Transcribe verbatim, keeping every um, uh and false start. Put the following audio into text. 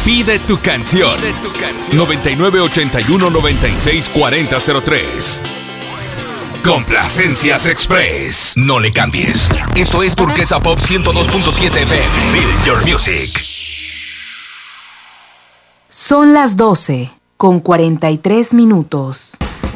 Pide tu canción. noventa y nueve ochenta y uno noventa y seis cuarenta cero tres. Complacencias Express. No le cambies. Esto es Turquesa Pop ciento dos punto siete F M. Build your music. Son las doce con cuarenta y tres minutos.